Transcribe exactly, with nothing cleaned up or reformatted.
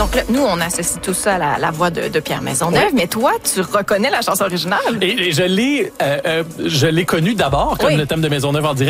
Donc là, nous, on associe tout ça à la, la voix de, de Pierre Maisonneuve, oui. mais toi, tu reconnais la chanson originale. Et, et je l'ai, euh, euh, je l'ai connue d'abord comme oui. le thème de Maisonneuve en direct.